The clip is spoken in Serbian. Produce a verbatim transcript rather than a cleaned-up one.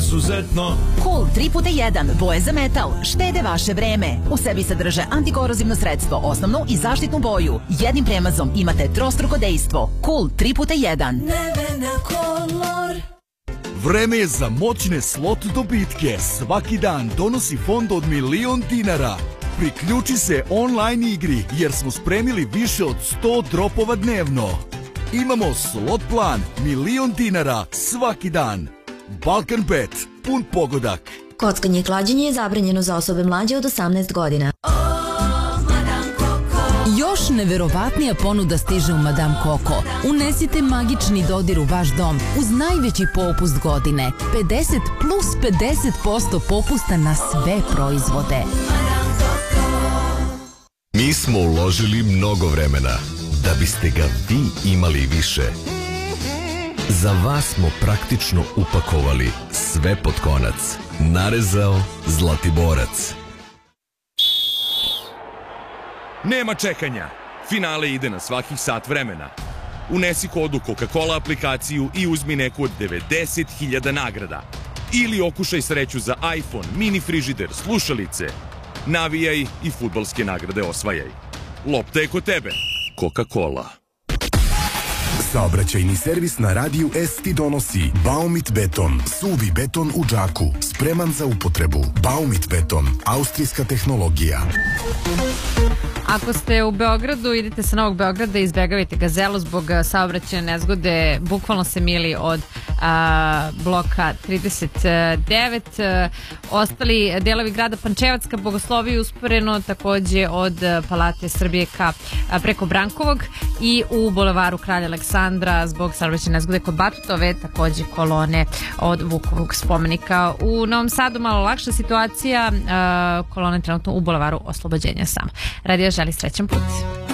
izuzetno. Cool tri puta jedan, boje za metal, štede vaše vreme. U sebi sadrže antikorozivno sredstvo, osnovnu i zaštitnu boju. Jednim premazom imate trostruko dejstvo. Cool tri puta jedan. Nevena Color. Vreme je za moćne slot dobitke. Svaki dan donosi fond od milion dinara. Priključi se online igri jer smo spremili više od sto dropova dnevno. Imamo slot plan, milion dinara svaki dan. Balkan Bet, pun pogodak. Kockanje i klađenje je zabranjeno za osobe mlađe od osamnaest godina. Još neverovatnija ponuda stiže u Madame Coco. Unesite magični dodir u vaš dom uz najveći popust godine. pedeset plus pedeset posto popusta na sve proizvode. Mi smo uložili mnogo vremena da biste ga vi imali više. Za vas smo praktično upakovali sve pod konac. Narezao Zlatiborac. Nema čekanja. Finale ide na svakih sat vremena. Unesi kodu Coca-Cola aplikaciju i uzmi neku od devedeset hiljada nagrada. Ili okušaj sreću za iPhone, mini frižider, slušalice. Navijaj i fudbalske nagrade osvajaj. Lopta je kod tebe. Coca-Cola. Saobraćajni servis na radiju S ti donosi Baumit beton, suvi beton u džaku, spreman za upotrebu. Baumit beton, austrijska tehnologija. Ako ste u Beogradu, idete sa Novog Beograda i izbegavajte Gazelu zbog saobraćajne nezgode. Bukvalno se mili od a, bloka trideset devet. Ostali delovi grada Pančevac ka Bogosloviji usporeno, takođe od Palate Srbije ka a, preko Brankovog i u bulevaru Kralja Aleksandra zbog saobraćajne nezgode kod Batutove, takođe kolone od Vukovog spomenika. U Novom Sadu malo lakša situacija, a, kolone trenutno u bulevaru Oslobođenja samo. Radio želi srećan put.